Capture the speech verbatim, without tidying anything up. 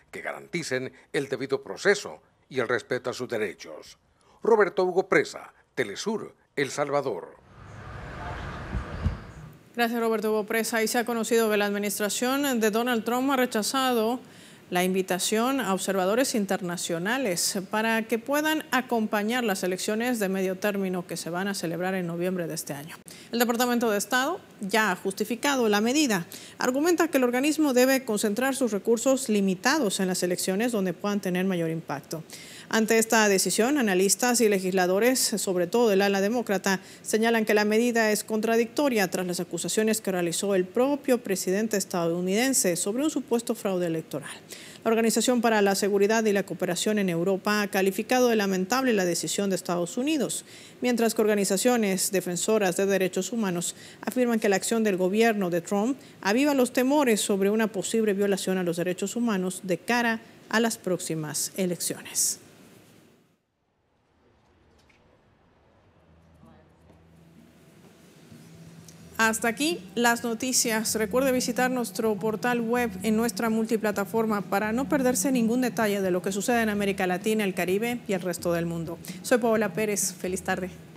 que garanticen el debido proceso y el respeto a sus derechos. Roberto Hugo Presa, Telesur, El Salvador. Gracias, Roberto Hugo Presa. Y se ha conocido que la administración de Donald Trump ha rechazado la invitación a observadores internacionales para que puedan acompañar las elecciones de medio término que se van a celebrar en noviembre de este año. El Departamento de Estado ya ha justificado la medida. Argumenta que el organismo debe concentrar sus recursos limitados en las elecciones donde puedan tener mayor impacto. Ante esta decisión, analistas y legisladores, sobre todo del ala demócrata, señalan que la medida es contradictoria tras las acusaciones que realizó el propio presidente estadounidense sobre un supuesto fraude electoral. La Organización para la Seguridad y la Cooperación en Europa ha calificado de lamentable la decisión de Estados Unidos, mientras que organizaciones defensoras de derechos humanos afirman que la acción del gobierno de Trump aviva los temores sobre una posible violación a los derechos humanos de cara a las próximas elecciones. Hasta aquí las noticias. Recuerde visitar nuestro portal web en nuestra multiplataforma para no perderse ningún detalle de lo que sucede en América Latina, el Caribe y el resto del mundo. Soy Paola Pérez. Feliz tarde.